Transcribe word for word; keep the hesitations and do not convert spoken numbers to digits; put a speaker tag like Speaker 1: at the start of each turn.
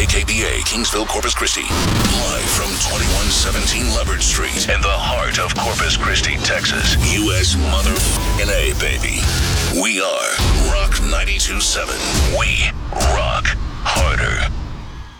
Speaker 1: K B A, Kingsville, Corpus Christi. Live from twenty-one seventeen Leopard Street in the heart of Corpus Christi, Texas. U S motherfucking A, baby. We are Rock ninety-two point seven. We rock harder.